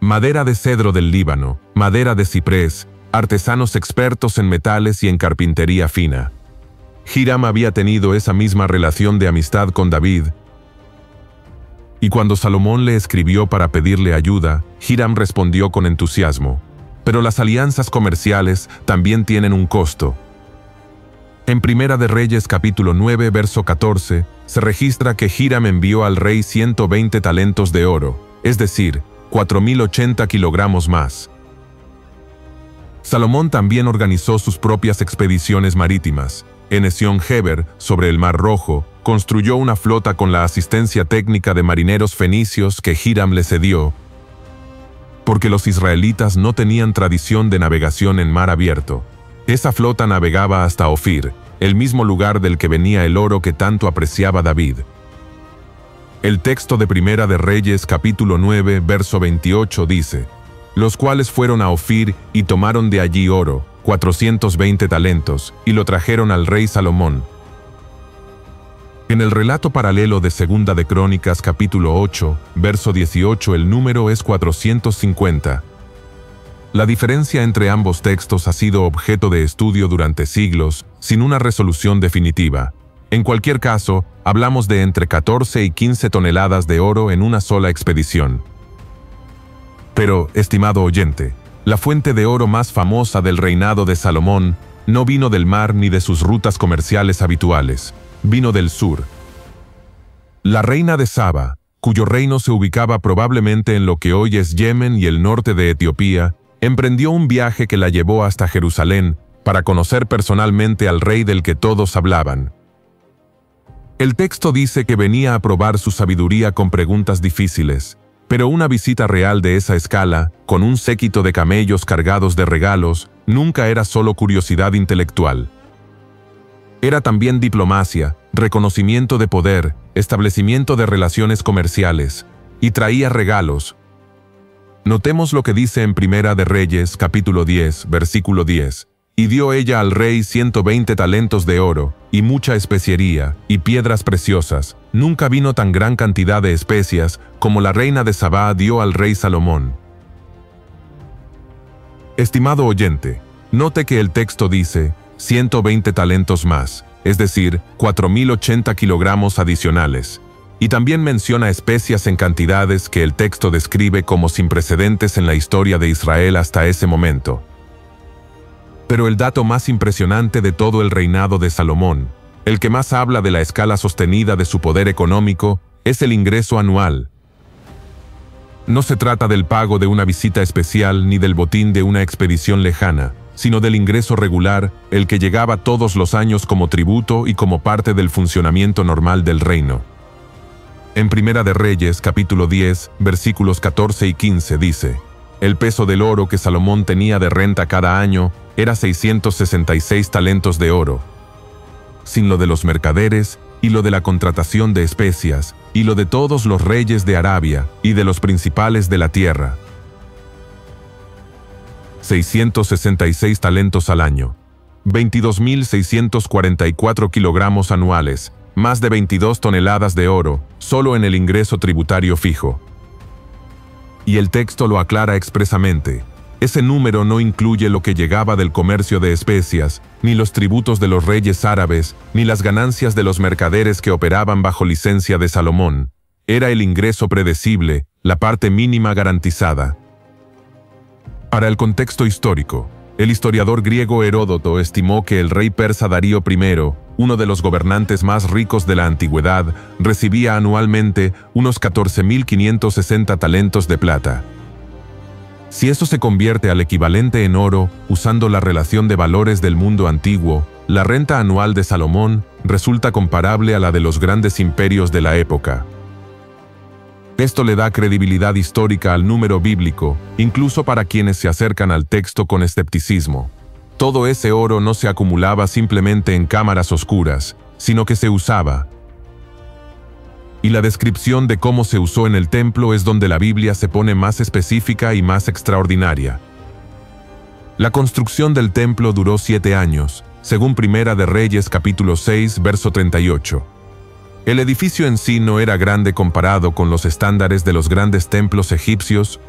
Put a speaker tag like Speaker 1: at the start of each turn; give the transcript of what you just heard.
Speaker 1: madera de cedro del Líbano, madera de ciprés, artesanos expertos en metales y en carpintería fina. Hiram había tenido esa misma relación de amistad con David, y cuando Salomón le escribió para pedirle ayuda, Hiram respondió con entusiasmo. Pero las alianzas comerciales también tienen un costo. En Primera de Reyes capítulo 9, verso 14, se registra que Hiram envió al rey 120 talentos de oro, es decir, 4.080 kilogramos más. Salomón también organizó sus propias expediciones marítimas. En Esión-Geber, sobre el Mar Rojo, construyó una flota con la asistencia técnica de marineros fenicios que Hiram le cedió, porque los israelitas no tenían tradición de navegación en mar abierto. Esa flota navegaba hasta Ofir, el mismo lugar del que venía el oro que tanto apreciaba David. El texto de Primera de Reyes capítulo 9, verso 28 dice: los cuales fueron a Ofir y tomaron de allí oro, 420 talentos, y lo trajeron al rey Salomón. En el relato paralelo de Segunda de Crónicas capítulo 8, verso 18, el número es 450. La diferencia entre ambos textos ha sido objeto de estudio durante siglos, sin una resolución definitiva. En cualquier caso, hablamos de entre 14 y 15 toneladas de oro en una sola expedición. Pero, estimado oyente, la fuente de oro más famosa del reinado de Salomón no vino del mar ni de sus rutas comerciales habituales, vino del sur. La reina de Saba, cuyo reino se ubicaba probablemente en lo que hoy es Yemen y el norte de Etiopía, emprendió un viaje que la llevó hasta Jerusalén para conocer personalmente al rey del que todos hablaban. El texto dice que venía a probar su sabiduría con preguntas difíciles, pero una visita real de esa escala, con un séquito de camellos cargados de regalos, nunca era solo curiosidad intelectual. Era también diplomacia, reconocimiento de poder, establecimiento de relaciones comerciales, y traía regalos. Notemos lo que dice en Primera de Reyes, capítulo 10, versículo 10. Y dio ella al rey 120 talentos de oro, y mucha especiería, y piedras preciosas. Nunca vino tan gran cantidad de especias como la reina de Sabá dio al rey Salomón. Estimado oyente, note que el texto dice 120 talentos más, es decir, 4.080 kilogramos adicionales. Y también menciona especias en cantidades que el texto describe como sin precedentes en la historia de Israel hasta ese momento. Pero el dato más impresionante de todo el reinado de Salomón, el que más habla de la escala sostenida de su poder económico, es el ingreso anual. No se trata del pago de una visita especial ni del botín de una expedición lejana, sino del ingreso regular, el que llegaba todos los años como tributo y como parte del funcionamiento normal del reino. En Primera de Reyes, capítulo 10, versículos 14 y 15 dice: el peso del oro que Salomón tenía de renta cada año era 666 talentos de oro, sin lo de los mercaderes y lo de la contratación de especias y lo de todos los reyes de Arabia y de los principales de la tierra. 666 talentos al año, 22.644 kilogramos anuales, más de 22 toneladas de oro, solo en el ingreso tributario fijo. Y el texto lo aclara expresamente. Ese número no incluye lo que llegaba del comercio de especias, ni los tributos de los reyes árabes, ni las ganancias de los mercaderes que operaban bajo licencia de Salomón. Era el ingreso predecible, la parte mínima garantizada. Para el contexto histórico, el historiador griego Heródoto estimó que el rey persa Darío I, uno de los gobernantes más ricos de la antigüedad, recibía anualmente unos 14.560 talentos de plata. Si eso se convierte al equivalente en oro, usando la relación de valores del mundo antiguo, la renta anual de Salomón resulta comparable a la de los grandes imperios de la época. Esto le da credibilidad histórica al número bíblico, incluso para quienes se acercan al texto con escepticismo. Todo ese oro no se acumulaba simplemente en cámaras oscuras, sino que se usaba. Y la descripción de cómo se usó en el templo es donde la Biblia se pone más específica y más extraordinaria. La construcción del templo duró 7 años, según Primera de Reyes capítulo 6, verso 38. El edificio en sí no era grande comparado con los estándares de los grandes templos egipcios